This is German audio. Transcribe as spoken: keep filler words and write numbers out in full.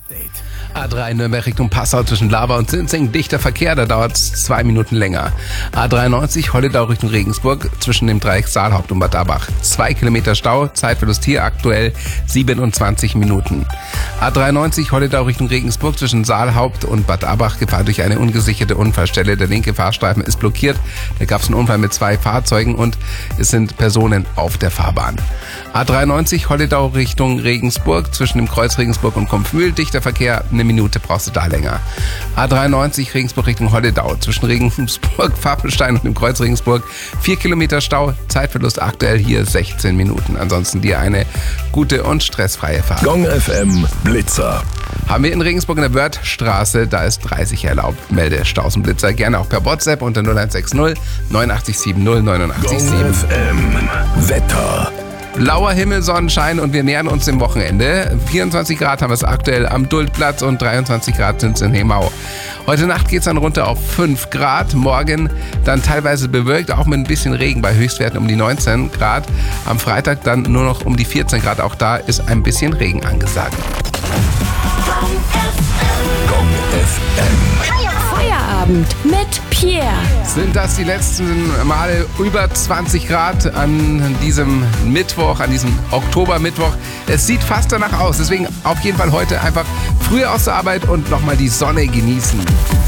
A drei Nürnberg Richtung Passau zwischen Lava und Sinzing, dichter Verkehr, da dauert es zwei Minuten länger. A dreiundneunzig Holledau Richtung Regensburg zwischen dem Dreieck Saalhaupt und Bad Abach. Zwei Kilometer Stau, Zeitverlust hier aktuell siebenundzwanzig Minuten. A dreiundneunzig Holledau Richtung Regensburg zwischen Saalhaupt und Bad Abach, Gefahr durch eine ungesicherte Unfallstelle. Der linke Fahrstreifen ist blockiert. Da gab es einen Unfall mit zwei Fahrzeugen und es sind Personen auf der Fahrbahn. A dreiundneunzig Holledau Richtung Regensburg zwischen dem Kreuz Regensburg und Kompfmühl, dichter Verkehr, eine Minute brauchst du da länger. A dreiundneunzig Regensburg Richtung Holledau zwischen Regensburg, Fapelstein und dem Kreuz Regensburg, vier Kilometer Stau, Zeitverlust aktuell hier sechzehn Minuten. Ansonsten dir eine gute und stressfreie Fahrt. Gong F M Blitzer. Haben wir in Regensburg in der Wörthstraße, da ist dreißig erlaubt. Melde Staus und Blitzer gerne auch per WhatsApp unter null eins sechs null neun acht sieben null neun acht sieben. Gong F M Wetter. Blauer Himmel, Sonnenschein und wir nähern uns dem Wochenende. vierundzwanzig Grad haben wir es aktuell am Duldplatz und dreiundzwanzig Grad sind es in Hemau. Heute Nacht geht es dann runter auf fünf Grad. Morgen dann teilweise bewölkt, auch mit ein bisschen Regen bei Höchstwerten um die neunzehn Grad. Am Freitag dann nur noch um die vierzehn Grad. Auch da ist ein bisschen Regen angesagt. Gong F M. Feierabend mit Pierre. Sind das die letzten Male über zwanzig Grad an diesem Mittwoch, an diesem Oktobermittwoch? Es sieht fast danach aus. Deswegen auf jeden Fall heute einfach früh aus der Arbeit und nochmal die Sonne genießen.